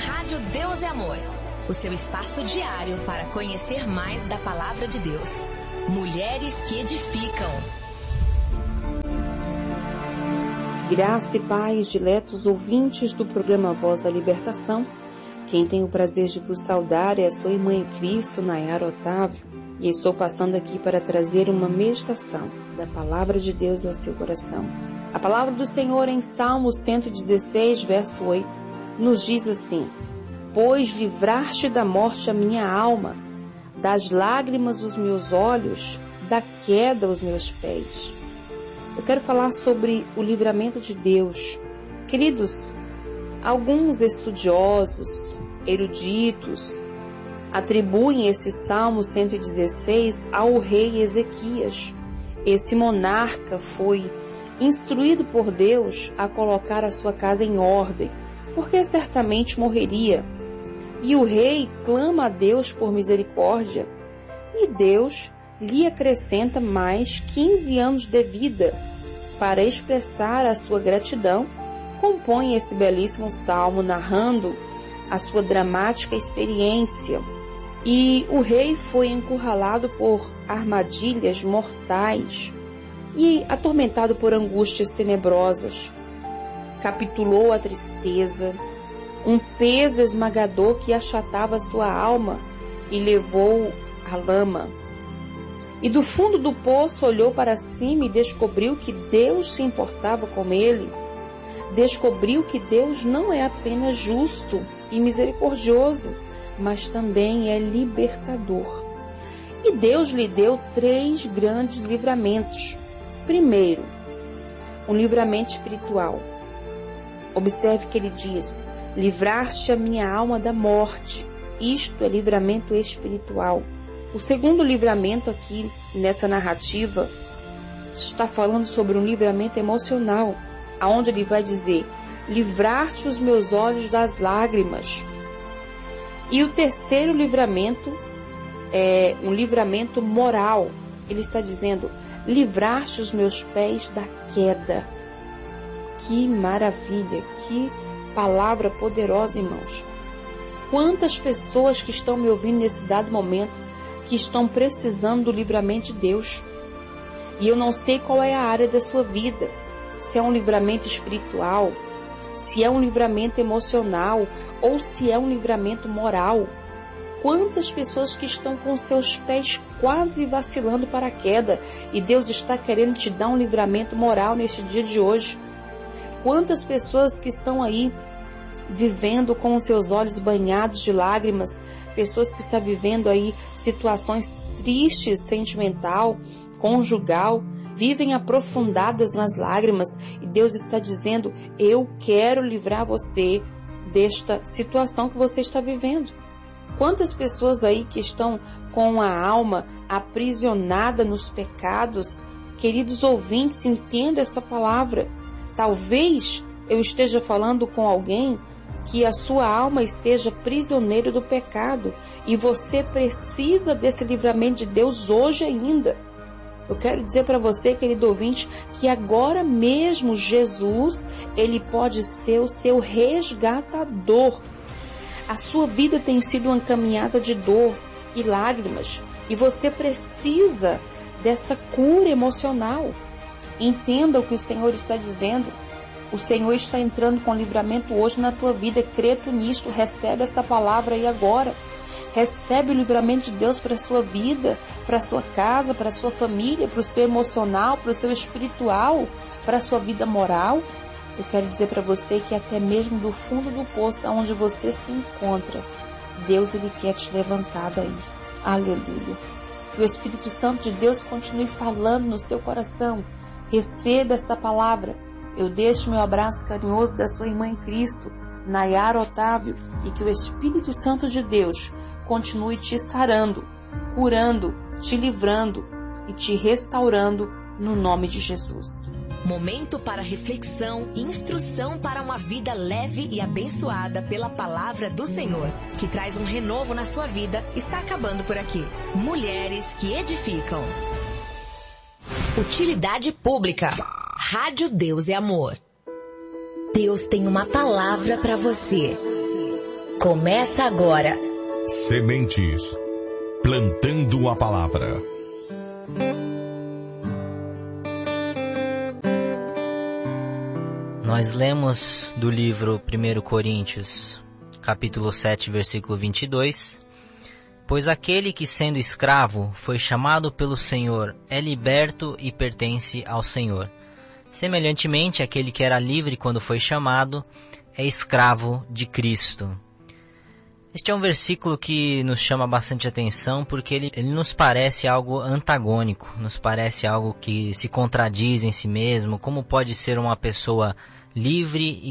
Rádio Deus é Amor, o seu espaço diário para conhecer mais da Palavra de Deus. Mulheres que edificam. Graça e paz, diletos ouvintes do programa Voz da Libertação. Quem tem o prazer de vos saudar é a sua irmã em Cristo, Nayara Otávio, e estou passando aqui para trazer uma meditação da Palavra de Deus ao seu coração. A Palavra do Senhor em Salmo 116, verso 8, nos diz assim: Pois livraste da morte a minha alma, das lágrimas os meus olhos, da queda os meus pés. Eu quero falar sobre o livramento de Deus. Queridos, alguns estudiosos, eruditos, atribuem esse Salmo 116 ao rei Ezequias. Esse monarca foi instruído por Deus a colocar a sua casa em ordem, porque certamente morreria. E o rei clama a Deus por misericórdia, e Deus lhe acrescenta mais 15 anos de vida. Para expressar a sua gratidão, compõe esse belíssimo salmo narrando a sua dramática experiência. E o rei foi encurralado por armadilhas mortais e atormentado por angústias tenebrosas. Capitulou a tristeza, um peso esmagador que achatava sua alma e levou à lama. E do fundo do poço olhou para cima e descobriu que Deus se importava com ele. Descobriu que Deus não é apenas justo e misericordioso, mas também é libertador. E Deus lhe deu 3 grandes livramentos. Primeiro, um livramento espiritual. Observe que ele diz: livraste a minha alma da morte. Isto é livramento espiritual. O segundo livramento aqui nessa narrativa está falando sobre um livramento emocional, aonde ele vai dizer: livrar-te os meus olhos das lágrimas. E o terceiro livramento é um livramento moral. Ele está dizendo: livrar-te os meus pés da queda. Que maravilha, que palavra poderosa, irmãos. Quantas pessoas que estão me ouvindo nesse dado momento que estão precisando do livramento de Deus. E eu não sei qual é a área da sua vida, se é um livramento espiritual, se é um livramento emocional ou se é um livramento moral. Quantas pessoas que estão com seus pés quase vacilando para a queda e Deus está querendo te dar um livramento moral neste dia de hoje. Quantas pessoas que estão aí vivendo com os seus olhos banhados de lágrimas, pessoas que estão vivendo aí situações tristes, sentimental, conjugal, vivem aprofundadas nas lágrimas e Deus está dizendo: eu quero livrar você desta situação que você está vivendo. Quantas pessoas aí que estão com a alma aprisionada nos pecados, queridos ouvintes, entenda essa palavra. Talvez eu esteja falando com alguém que a sua alma esteja prisioneiro do pecado e você precisa desse livramento de Deus hoje ainda. Eu quero dizer para você, querido ouvinte, que agora mesmo Jesus, ele pode ser o seu resgatador. A sua vida tem sido uma caminhada de dor e lágrimas e você precisa dessa cura emocional. Entenda o que o Senhor está dizendo. O Senhor está entrando com livramento hoje na tua vida. Crê tu nisto, recebe essa palavra aí agora. Recebe o livramento de Deus para a sua vida, para a sua casa, para a sua família, para o seu emocional, para o seu espiritual, para a sua vida moral. Eu quero dizer para você que até mesmo do fundo do poço onde você se encontra, Deus ele quer te levantar daí. Aleluia. Que o Espírito Santo de Deus continue falando no seu coração. Receba essa palavra. Eu deixo meu abraço carinhoso da sua irmã em Cristo, Nayara Otávio, e que o Espírito Santo de Deus continue te sarando, curando, te livrando e te restaurando no nome de Jesus. Momento para reflexão e instrução para uma vida leve e abençoada pela palavra do Senhor, que traz um renovo na sua vida, está acabando por aqui. Mulheres que edificam. Utilidade pública. Rádio Deus é Amor. Deus tem uma palavra para você. Começa agora. Sementes, plantando a palavra. Nós lemos do livro 1 Coríntios, capítulo 7, versículo 22. Pois aquele que, sendo escravo, foi chamado pelo Senhor, é liberto e pertence ao Senhor. Semelhantemente, aquele que era livre quando foi chamado, é escravo de Cristo. Este é um versículo que nos chama bastante atenção porque ele nos parece algo antagônico, nos parece algo que se contradiz em si mesmo. Como pode ser uma pessoa livre e